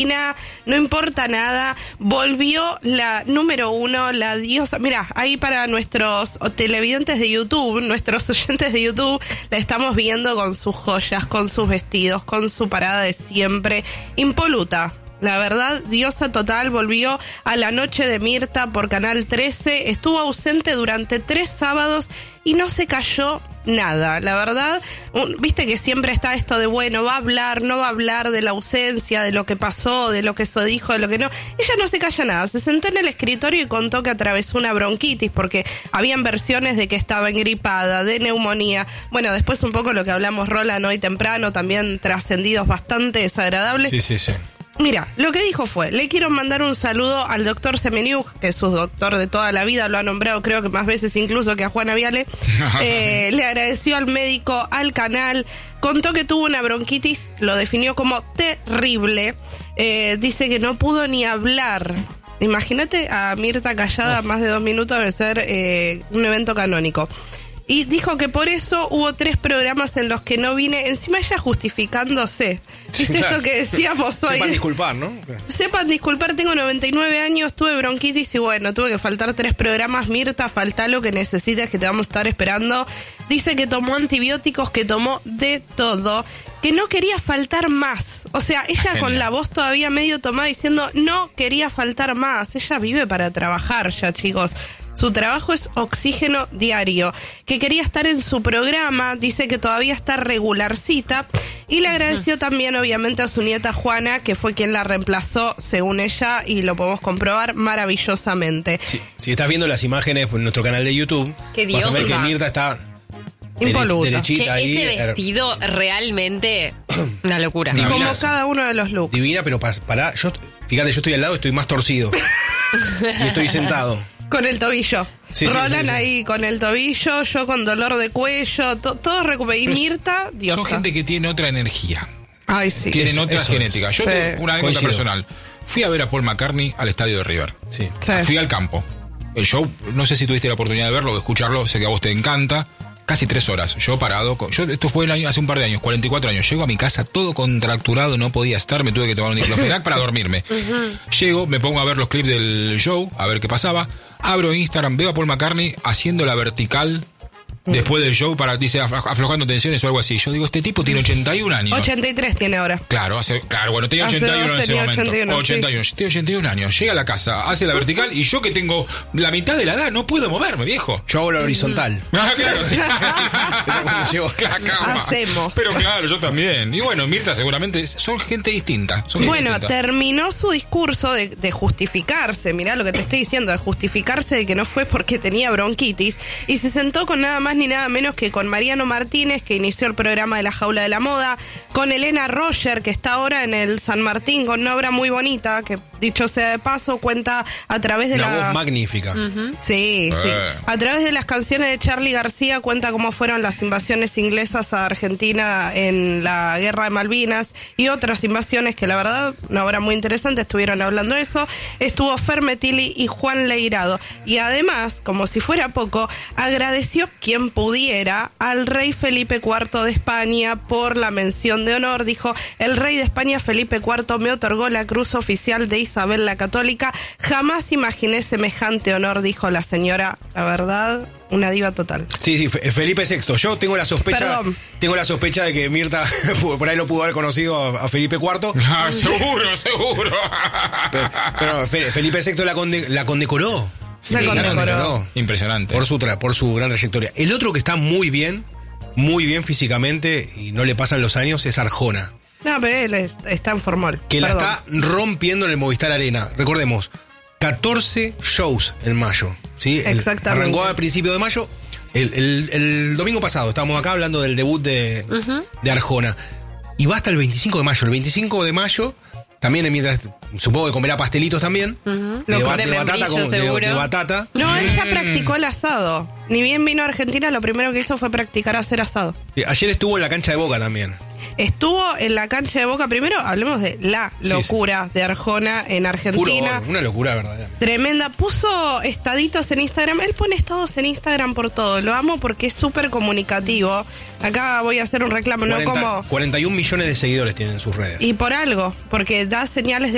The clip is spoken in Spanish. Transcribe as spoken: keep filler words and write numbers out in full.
No importa nada, volvió la número uno, la diosa. Mira, ahí para nuestros televidentes de YouTube, nuestros oyentes de YouTube, la estamos viendo con sus joyas, con sus vestidos, con su parada de siempre, impoluta. La verdad, diosa total, volvió a La Noche de Mirta por Canal trece, estuvo ausente durante tres sábados y no se cayó nada. La verdad, un, viste que siempre está esto de, bueno, va a hablar, no va a hablar de la ausencia, de lo que pasó, de lo que se dijo, de lo que no. Ella no se calla nada, se sentó en el escritorio y contó que atravesó una bronquitis porque habían versiones de que estaba engripada, de neumonía. Bueno, después un poco lo que hablamos Roland hoy temprano, también trascendidos bastante desagradables. Sí, sí, sí. Mira, lo que dijo fue, le quiero mandar un saludo al doctor Semeniuk, que es su doctor de toda la vida, lo ha nombrado creo que más veces incluso que a Juana Viale. eh, le agradeció al médico, al canal, contó que tuvo una bronquitis, lo definió como terrible, eh, dice que no pudo ni hablar. Imagínate a Mirta callada más de dos minutos, debe ser eh, un evento canónico. Y dijo que por eso hubo tres programas en los que no vine, encima ella justificándose. ¿Viste sí, claro. Esto que decíamos hoy? Sepan disculpar, ¿no? Sepan disculpar, tengo noventa y nueve años, tuve bronquitis y bueno, tuve que faltar tres programas. Mirta, falta lo que necesites, que te vamos a estar esperando. Dice que tomó antibióticos, que tomó de todo, que no quería faltar más. O sea, ella Genial. Con la voz todavía medio tomada diciendo no quería faltar más. Ella vive para trabajar ya, chicos. Su trabajo es oxígeno diario, que quería estar en su programa, dice que todavía está regularcita y le agradeció también obviamente a su nieta Juana, que fue quien la reemplazó según ella y lo podemos comprobar maravillosamente. Sí, si estás viendo las imágenes en nuestro canal de YouTube, vas a ver que Mirta está impoluta. Derechita che, ahí. Ese vestido realmente una locura. Divina, como cada uno de los looks. Divina, pero para, para yo, fíjate, yo estoy al lado, estoy más torcido y estoy sentado. Con el tobillo. Sí, Roland sí, sí, sí. ahí con el tobillo, yo con dolor de cuello, to, todo recuperado. Y Mirta, diosa. Son gente que tiene otra energía. Ay, sí. Tienen eso, otra eso genética. Es. Yo sí. tengo una anécdota personal. Fui a ver a Paul McCartney al estadio de River. Sí. Sí. Fui al campo. El show, no sé si tuviste la oportunidad de verlo o de escucharlo, sé que a vos te encanta. Casi tres horas, yo parado, yo esto fue el año, hace un par de años, cuarenta y cuatro años, llego a mi casa todo contracturado, no podía estar, me tuve que tomar un diclofenac para dormirme. Uh-huh. Llego, me pongo a ver los clips del show, a ver qué pasaba, abro Instagram, veo a Paul McCartney haciendo la vertical después del show para, dice, aflojando tensiones o algo así. Yo digo, este tipo tiene ochenta y un años. ochenta y tres tiene ahora. Claro, hace, claro, bueno, tenía ochenta y uno en ese momento. ochenta y uno, ochenta y uno, sí. Tiene ochenta y un años. Llega a la casa, hace la vertical y yo que tengo la mitad de la edad no puedo moverme, viejo. Yo hago la horizontal. Ah, claro, sí. Hacemos. Pero claro, yo también. Y bueno, Mirta seguramente son gente distinta. Son gente bueno, distinta. terminó su discurso de, de justificarse, mirá lo que te estoy diciendo, de justificarse de que no fue porque tenía bronquitis y se sentó con nada más ni nada menos que con Mariano Martínez, que inició el programa de La Jaula de la Moda, con Elena Roger, que está ahora en el San Martín con una obra muy bonita, que dicho sea de paso, cuenta a través de una las... voz magnífica. Uh-huh. Sí, eh. sí. A través de las canciones de Charly García cuenta cómo fueron las invasiones inglesas a Argentina en la Guerra de Malvinas y otras invasiones que la verdad, una obra muy interesante, estuvieron hablando de eso. Estuvo Fer Metilli y Juan Leirado. Y además, como si fuera poco, agradeció quien pudiera al rey Felipe cuarto de España por la mención de honor. Dijo, el rey de España Felipe cuarto me otorgó la cruz oficial de Isabel la Católica. Jamás imaginé semejante honor, dijo la señora. La verdad, una diva total. Sí, sí, Felipe sexto. Yo tengo la sospecha Perdón. tengo la sospecha de que Mirta por ahí lo pudo haber conocido a, a Felipe cuarto. Ah, seguro, seguro. Pero, pero Felipe sexto la, conde, la condecoró. Sí, la condecoró. condecoró. Impresionante. Por su, tra- por su gran trayectoria. El otro que está muy bien, muy bien físicamente y no le pasan los años es Arjona. No, pero él es, está en formol. Que Perdón. la está rompiendo en el Movistar Arena. Recordemos, catorce shows en mayo. ¿Sí? Exactamente. Arrancó a principio de mayo. El, el, el domingo pasado estábamos acá hablando del debut de, uh-huh. de Arjona. Y va hasta el veinticinco de mayo. El veinticinco de mayo, también mientras supongo que comerá pastelitos también. Uh-huh. De, ba- de, de batata con, de, de batata. No, él ya practicó el asado. Ni bien vino a Argentina, lo primero que hizo fue practicar hacer asado. Ayer estuvo en la cancha de Boca también. Estuvo en la cancha de Boca. Primero hablemos de la locura sí, sí. de Arjona en Argentina. Puro, una locura verdadera. Tremenda. Puso estaditos en Instagram. Él pone estados en Instagram por todo. Lo amo porque es súper comunicativo. Acá voy a hacer un reclamo, cuarenta, no como... cuarenta y un millones de seguidores tienen en sus redes. Y por algo, porque da señales de